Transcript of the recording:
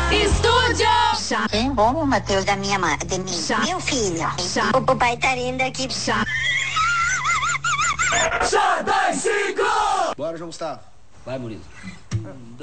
Estúdio! Quem bom, Matheus, da minha mãe, de mim. Meu filho. O pai tá rindo aqui. Chá 10-5! Bora, João Gustavo. Vai, Murilo.